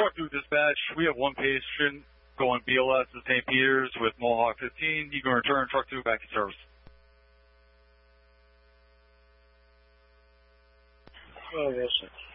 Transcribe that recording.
Truck to dispatch. We have one patient going BLS to St. Peter's with Mohawk 15. You can return truck 2 back to service. Oh, yes, sir.